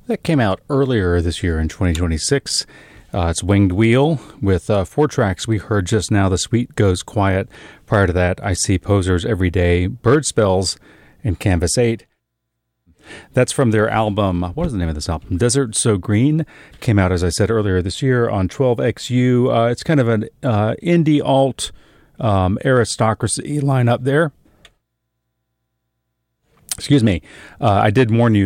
That came out earlier this year in 2026. It's Winged Wheel with 4 tracks. We heard just now The Sweet Goes Quiet. Prior to that, I See Posers Every Day, Bird Spells, and Canvas 8. That's from their album, what is the name of this album? Desert So Green. Came out, as I said earlier this year, on 12XU. It's kind of an indie alt aristocracy lineup there. Excuse me. I did warn you